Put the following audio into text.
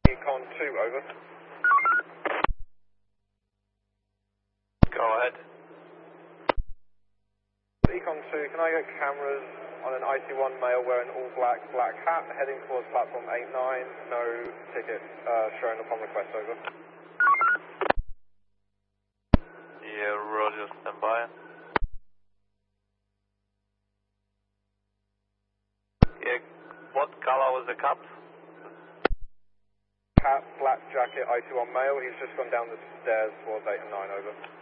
Econ 2, over. Go ahead. Econ 2, can I get cameras on an IT1 male wearing all black, black hat, heading towards platform 89, no ticket shown upon request, over. Yeah, Roger, stand by. Yeah, what color was the cup? Hat, black jacket, IT1 male, he's just gone down the stairs towards 8 and 9, over.